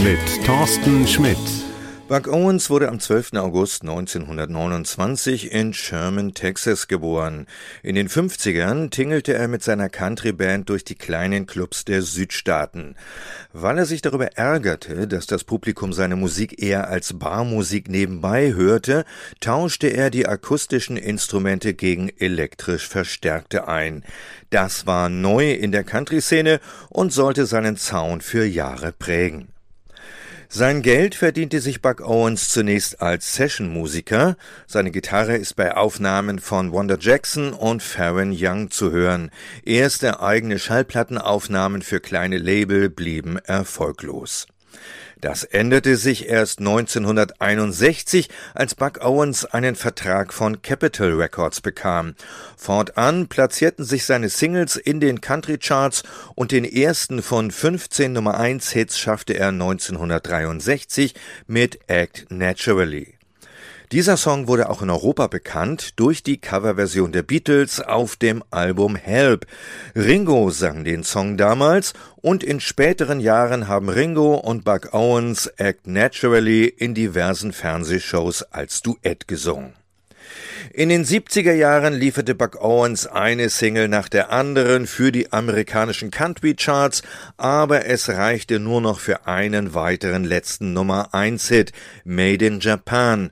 mit Thorsten Schmidt. Buck Owens wurde am 12. August 1929 in Sherman, Texas geboren. In den 50ern tingelte er mit seiner Country-Band durch die kleinen Clubs der Südstaaten. Weil er sich darüber ärgerte, dass das Publikum seine Musik eher als Barmusik nebenbei hörte, tauschte er die akustischen Instrumente gegen elektrisch verstärkte ein. Das war neu in der Country-Szene und sollte seinen Sound für Jahre prägen. Sein Geld verdiente sich Buck Owens zunächst als Session-Musiker. Seine Gitarre ist bei Aufnahmen von Wanda Jackson und Faron Young zu hören. Erste eigene Schallplattenaufnahmen für kleine Label blieben erfolglos. Das änderte sich erst 1961, als Buck Owens einen Vertrag von Capitol Records bekam. Fortan platzierten sich seine Singles in den Country-Charts und den ersten von 15 Nummer-1-Hits schaffte er 1963 mit Act Naturally. Dieser Song wurde auch in Europa bekannt durch die Coverversion der Beatles auf dem Album Help. Ringo sang den Song damals und in späteren Jahren haben Ringo und Buck Owens Act Naturally in diversen Fernsehshows als Duett gesungen. In den 70er Jahren lieferte Buck Owens eine Single nach der anderen für die amerikanischen Country-Charts, aber es reichte nur noch für einen weiteren letzten Nummer-1-Hit, Made in Japan,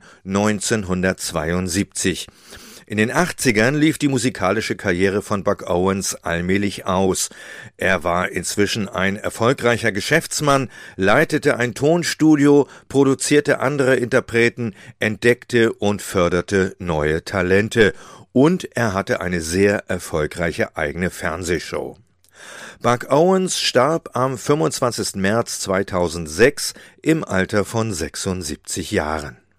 1972. In den 80ern lief die musikalische Karriere von Buck Owens allmählich aus. Er war inzwischen ein erfolgreicher Geschäftsmann, leitete ein Tonstudio, produzierte andere Interpreten, entdeckte und förderte neue Talente. Und er hatte eine sehr erfolgreiche eigene Fernsehshow. Buck Owens starb am 25. März 2006 im Alter von 76 Jahren.